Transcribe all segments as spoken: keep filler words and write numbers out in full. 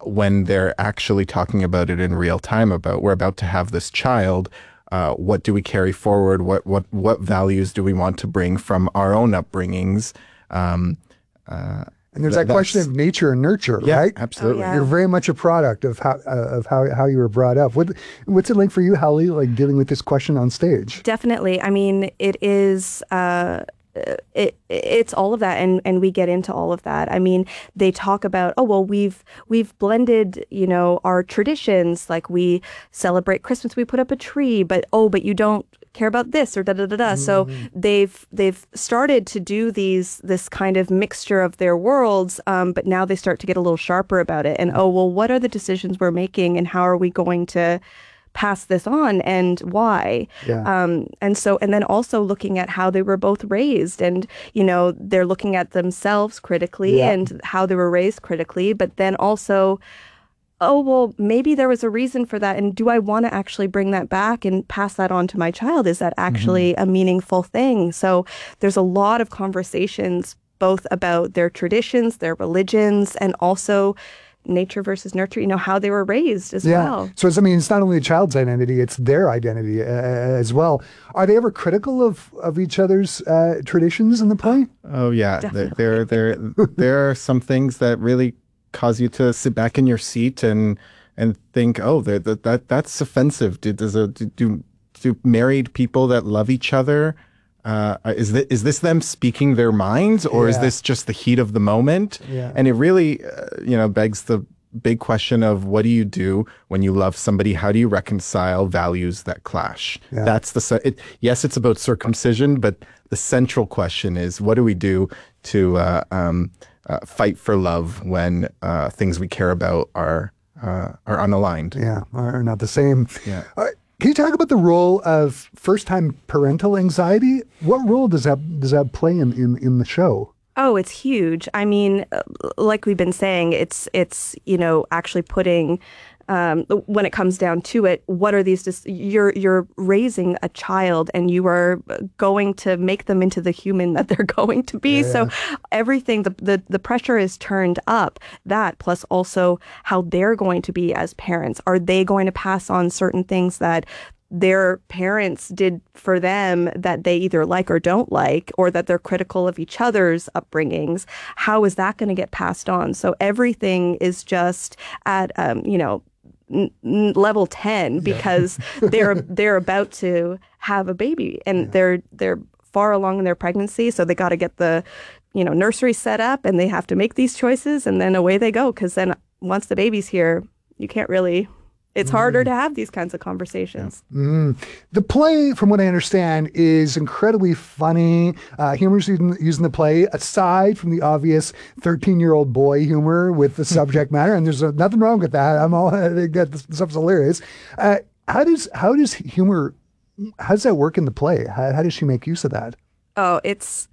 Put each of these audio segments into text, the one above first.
when they're actually talking about it in real time, about we're about to have this child. Uh, what do we carry forward? What what what values do we want to bring from our own upbringings? Um, uh, and there's that question of nature and nurture, yeah, right? Absolutely. Oh, yeah. You're very much a product of how uh, of how how you were brought up. What what's it like for you, Hallie, like dealing with this question on stage? Definitely. I mean, it is. Uh, It it's all of that, and and we get into all of that. I mean, they talk about, oh well, we've we've blended, you know, our traditions. Like we celebrate Christmas, we put up a tree, but oh, but you don't care about this or da da da da. Mm-hmm. So they've they've started to do these this kind of mixture of their worlds, um, but now they start to get a little sharper about it. And oh well, what are the decisions we're making, and how are we going to pass this on, and why? Yeah. Um, and so, and then also looking at how they were both raised, and, you know, they're looking at themselves critically Yeah. and how they were raised critically, but then also, oh, well, maybe there was a reason for that. And do I want to actually bring that back and pass that on to my child? Is that actually mm-hmm. a meaningful thing? So there's a lot of conversations, both about their traditions, their religions, and also nature versus nurture, you know, how they were raised as yeah. well. So it's, I mean, it's not only a child's identity, it's their identity uh, as well. Are they ever critical of, of each other's uh, traditions in the play? Oh, yeah. There, there, there, there are some things that really cause you to sit back in your seat and and think, oh, that that that's offensive. Do, does a, do, do married people that love each other, Uh, is this, is this them speaking their minds, or yeah. is this just the heat of the moment? Yeah. And it really, uh, you know, begs the big question of what do you do when you love somebody? How do you reconcile values that clash? Yeah. That's the, it, yes, it's about circumcision, but the central question is what do we do to uh, um, uh, fight for love when uh, things we care about are uh, are unaligned? Yeah, are not the same. Yeah. Uh, Can you talk about the role of first-time parental anxiety? What role does that does that play in, in, in the show? Oh, it's huge. I mean, like we've been saying, it's it's you know actually putting um, when it comes down to it, what are these? Dis- you're you're raising a child, and you are going to make them into the human that they're going to be. Yeah. So everything, the, the the pressure is turned up. That plus also how they're going to be as parents. Are they going to pass on certain things that their parents did for them that they either like or don't like, or that they're critical of each other's upbringings? How is that going to get passed on? So everything is just at, um, you know, n- n- level ten, because yeah. they're they're about to have a baby, and yeah. they're they're far along in their pregnancy, so they got to get the, you know, nursery set up, and they have to make these choices, and then away they go. Because then once the baby's here, you can't really. It's harder mm. to have these kinds of conversations. Yeah. Mm. The play, from what I understand, is incredibly funny. Uh, humor's using, using the play, aside from the obvious thirteen-year-old boy humor with the subject matter, and there's uh, nothing wrong with that. I'm all, I think that stuff's hilarious. Uh, how does how does humor, how does that work in the play? How, how does she make use of that? Oh, it's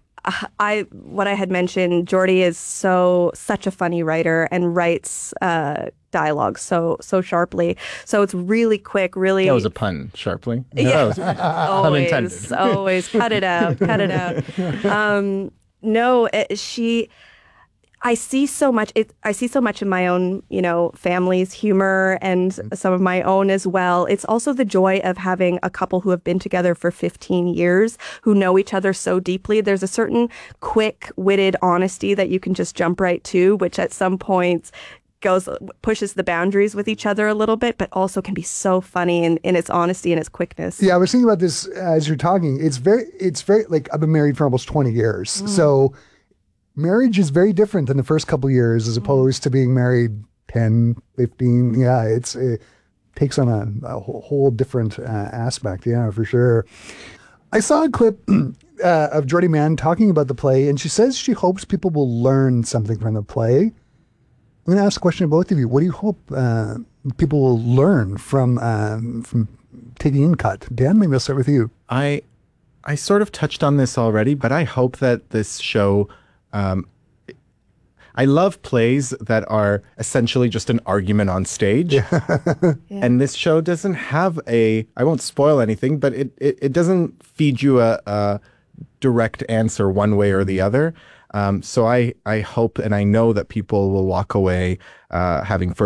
I what I had mentioned. Jordy is so such a funny writer and writes uh, dialogue so so sharply. So it's really quick, really. That was a pun, sharply. Yeah, no, always, always cut it out, cut it out. Um, no, it, she. I see so much. It, I see so much in my own, you know, family's humor, and some of my own as well. It's also the joy of having a couple who have been together for fifteen years, who know each other so deeply. There's a certain quick-witted honesty that you can just jump right to, which at some points goes pushes the boundaries with each other a little bit, but also can be so funny in, in its honesty and its quickness. Yeah, I was thinking about this as you're talking. It's very, it's very like I've been married for almost twenty years, mm. so. Marriage is very different than the first couple of years as opposed to being married ten, fifteen. Yeah, it's, it takes on a, a whole different uh, aspect. Yeah, for sure. I saw a clip uh, of Jordy Mann talking about the play, and she says she hopes people will learn something from the play. I'm going to ask a question to both of you. What do you hope uh, people will learn from um, from taking in Cut? Dan, maybe I'll start with you. I, I sort of touched on this already, but I hope that this show... Um, I love plays that are essentially just an argument on stage. Yeah. Yeah. And this show doesn't have a, I won't spoil anything, but it, it, it doesn't feed you a, a direct answer one way or the other. Um, so I, I hope and I know that people will walk away uh, having